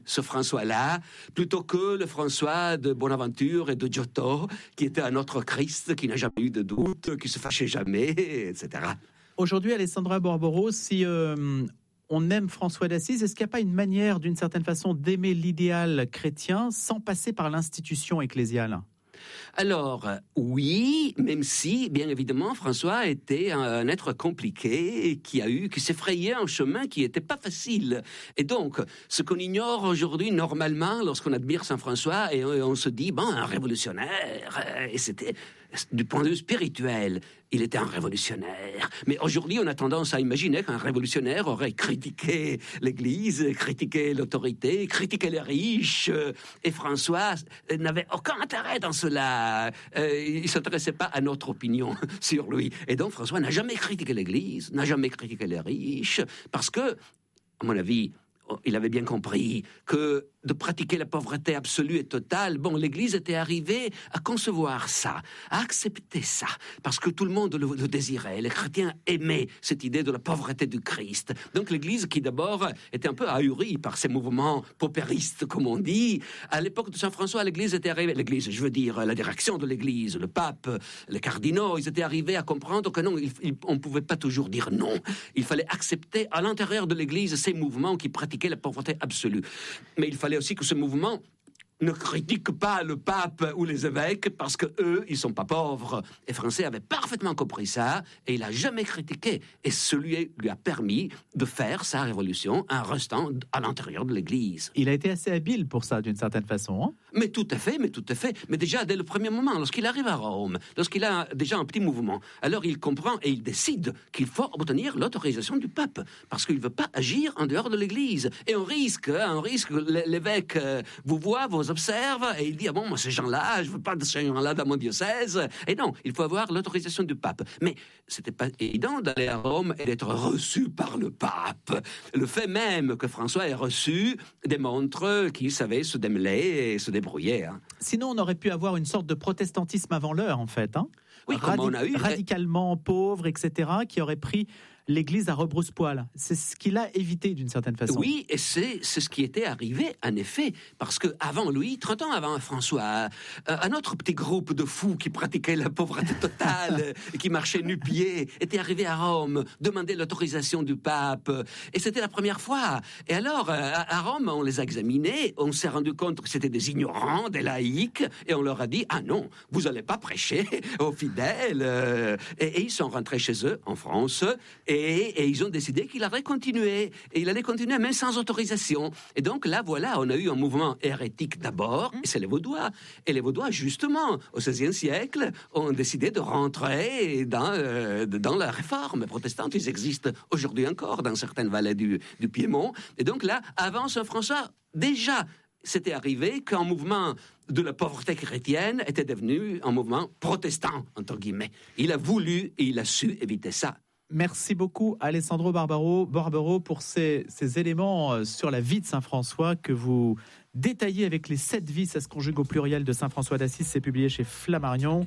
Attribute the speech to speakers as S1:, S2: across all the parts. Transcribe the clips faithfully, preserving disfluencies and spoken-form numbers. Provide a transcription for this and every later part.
S1: ce François-là, plutôt que le François de Bonaventure et de Giotto, qui était un autre Christ, qui n'a jamais eu de doute, qui se fâchait jamais, et cetera.
S2: Aujourd'hui, Alessandra Barbaro, si euh, on aime François d'Assise, est-ce qu'il n'y a pas une manière, d'une certaine façon, d'aimer l'idéal chrétien sans passer par l'institution ecclésiale ?
S1: Alors, oui, même si, bien évidemment, François était un être compliqué, qui a eu, qui s'est frayé un chemin qui n'était pas facile. Et donc, ce qu'on ignore aujourd'hui, normalement, lorsqu'on admire Saint François, et on se dit, bon, un révolutionnaire, et c'était, du point de vue spirituel, il était un révolutionnaire. Mais aujourd'hui, on a tendance à imaginer qu'un révolutionnaire aurait critiqué l'Église, critiqué l'autorité, critiqué les riches. Et François n'avait aucun intérêt dans cela. Euh, il ne s'intéressait pas à notre opinion sur lui. Et donc, François n'a jamais critiqué l'Église, n'a jamais critiqué les riches, parce que, à mon avis, il avait bien compris que de pratiquer la pauvreté absolue et totale, bon, l'Église était arrivée à concevoir ça, à accepter ça, parce que tout le monde le, le désirait. Les chrétiens aimaient cette idée de la pauvreté du Christ. Donc l'Église, qui d'abord était un peu ahurie par ces mouvements paupéristes, comme on dit, à l'époque de Saint François, l'Église était arrivée, l'Église, je veux dire, la direction de l'Église, le pape, les cardinaux, ils étaient arrivés à comprendre que non, il, il, on ne pouvait pas toujours dire non. Il fallait accepter à l'intérieur de l'Église ces mouvements qui pratiquaient la pauvreté absolue. Mais il fallait aussi que ce mouvement ne critique pas le pape ou les évêques parce que eux, ils sont pas pauvres. Et François avait parfaitement compris ça et il a jamais critiqué. Et celui lui a permis de faire sa révolution en restant à l'intérieur de l'Église.
S2: Il a été assez habile pour ça, d'une certaine façon. Hein?
S1: Mais tout à fait, mais tout à fait. Mais déjà, dès le premier moment, lorsqu'il arrive à Rome, lorsqu'il a déjà un petit mouvement, alors il comprend et il décide qu'il faut obtenir l'autorisation du pape parce qu'il veut pas agir en dehors de l'Église. Et on risque, hein, on risque, l'évêque euh, vous voit, vous observe et il dit ah bon, moi ces gens-là, je veux pas de ces gens-là dans mon diocèse. Et non, il faut avoir l'autorisation du pape. Mais c'était pas évident d'aller à Rome et d'être reçu par le pape. Le fait même que François ait reçu démontre qu'il savait se démêler et se débrouiller. Hein.
S2: Sinon, on aurait pu avoir une sorte de protestantisme avant l'heure, en fait. Hein
S1: oui,
S2: Radi-
S1: comme on a eu.
S2: Radicalement pauvre, et cetera, qui aurait pris l'Église à rebrousse-poil. C'est ce qu'il a évité d'une certaine façon.
S1: Oui, et c'est, c'est ce qui était arrivé, en effet, parce que avant lui, trente ans avant François, un autre petit groupe de fous qui pratiquaient la pauvreté totale, et qui marchaient nu-pieds, était arrivé à Rome, demandait l'autorisation du pape, et c'était la première fois. Et alors, à Rome, on les a examinés, on s'est rendu compte que c'était des ignorants, des laïcs, et on leur a dit, ah non, vous n'allez pas prêcher aux fidèles. Et, et ils sont rentrés chez eux, en France, et Et, et ils ont décidé qu'il allait continuer. Et il allait continuer même sans autorisation. Et donc là, voilà, on a eu un mouvement hérétique d'abord, et c'est les Vaudois. Et les Vaudois, justement, au seizième siècle, ont décidé de rentrer dans, euh, dans la réforme protestante. Ils existent aujourd'hui encore dans certaines vallées du, du Piémont. Et donc là, avant Saint François, déjà, c'était arrivé qu'un mouvement de la pauvreté chrétienne était devenu un mouvement protestant, entre guillemets. Il a voulu et il a su éviter ça.
S2: Merci beaucoup Alessandro Barbaro, Barbaro pour ces, ces éléments sur la vie de Saint François que vous détaillez avec les sept vies, ça se conjugue au pluriel de Saint François d'Assise, c'est publié chez Flammarion.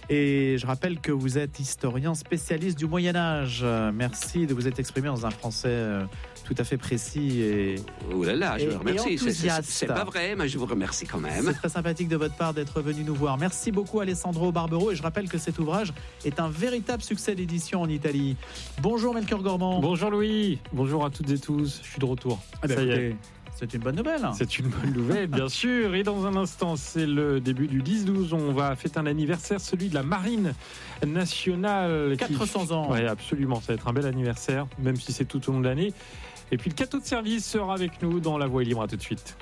S2: Et je rappelle que vous êtes historien spécialiste du Moyen-Âge. Merci de vous être exprimé dans un français tout à fait précis et
S1: oh là là, je
S2: et,
S1: vous remercie.
S2: C'est,
S1: c'est, c'est pas vrai, mais je vous remercie quand même.
S2: C'est très sympathique de votre part d'être venu nous voir. Merci beaucoup Alessandro Barbaro et je rappelle que cet ouvrage est un véritable succès d'édition en Italie. Bonjour Melchior Gormand.
S3: Bonjour Louis. Bonjour à toutes et tous. Je suis de retour.
S2: Ah ben,
S3: ça y
S2: écoutez,
S3: est.
S2: C'est une bonne nouvelle.
S3: C'est une bonne nouvelle, bien sûr. Et dans un instant, c'est le début du dix douze. On va fêter un anniversaire, celui de la Marine nationale.
S2: quatre cents
S3: qui...
S2: ans.
S3: Oui, absolument. Ça va être un bel anniversaire, même si c'est tout au long de l'année. Et puis le cadeau de service sera avec nous dans La Voix est libre. À tout de suite.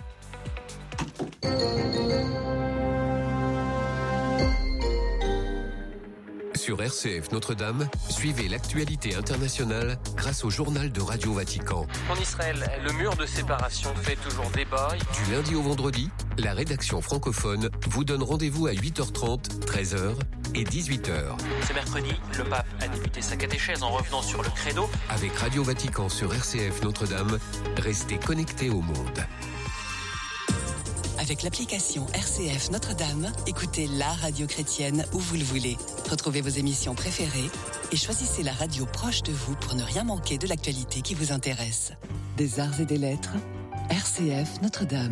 S4: Sur R C F Notre-Dame, suivez l'actualité internationale grâce au journal de Radio Vatican.
S5: En Israël, le mur de séparation fait toujours débat.
S4: Du lundi au vendredi, la rédaction francophone vous donne rendez-vous à huit heures trente, treize heures et dix-huit heures.
S5: Ce mercredi, le pape a débuté sa catéchèse en revenant sur le credo.
S4: Avec Radio Vatican sur R C F Notre-Dame, restez connectés au monde.
S6: Avec l'application R C F Notre-Dame, écoutez la radio chrétienne où vous le voulez. Retrouvez vos émissions préférées et choisissez la radio proche de vous pour ne rien manquer de l'actualité qui vous intéresse. Des arts et des lettres, R C F Notre-Dame.